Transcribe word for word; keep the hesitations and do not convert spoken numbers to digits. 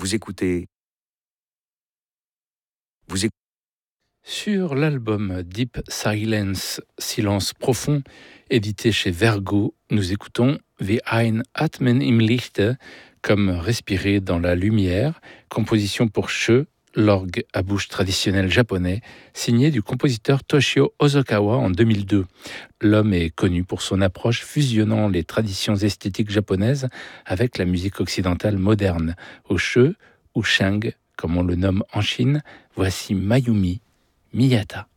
Vous écoutez Vous éc Sur l'album Deep Silence, Silence profond, édité chez Vergo, nous écoutons Wie ein Atmen im Lichte, comme respirer dans la lumière, composition pour Shö, l'orgue à bouche traditionnel japonais, signé du compositeur Toshio Hosokawa en deux mille deux. L'homme est connu pour son approche fusionnant les traditions esthétiques japonaises avec la musique occidentale moderne. Au Shö, ou Sheng, comme on le nomme en Chine, voici Mayumi Miyata.